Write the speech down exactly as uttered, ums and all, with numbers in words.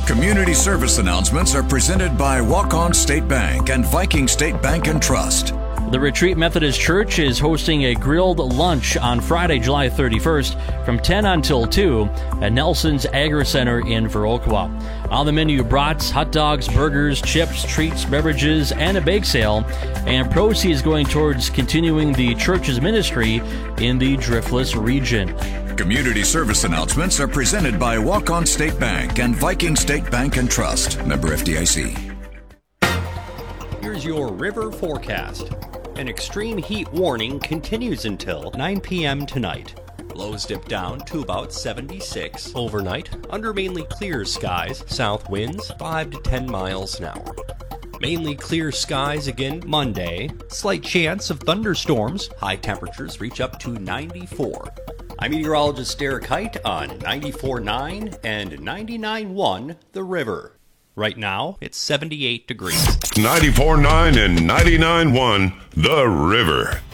Community service announcements are presented by Walk-On State Bank and Viking State Bank and Trust. The Retreat Methodist Church is hosting a grilled lunch on Friday, July thirty-first from ten until two at Nelson's Agri Center in Viroqua. On the menu, brats, hot dogs, burgers, chips, treats, beverages, and a bake sale. And proceeds going towards continuing the church's ministry in the Driftless region. Community service announcements are presented by Walk-On State Bank and Viking State Bank and Trust. Member F D I C. Here's your river forecast. An extreme heat warning continues until nine p.m. tonight. Lows dip down to about seventy-six overnight under mainly clear skies. South winds five to ten miles an hour. Mainly clear skies again Monday. Slight chance of thunderstorms. High temperatures reach up to ninety-four. I'm meteorologist Derek Height on ninety-four point nine and ninety-nine point one The River. Right now, it's seventy-eight degrees. ninety-four point nine and ninety-nine point one The River.